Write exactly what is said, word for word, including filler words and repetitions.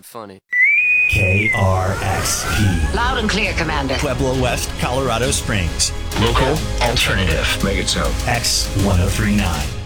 funny. K R X P. Loud and clear, Commander. Pueblo West, Colorado Springs. Local alternative. Make it so. X ten thirty-nine.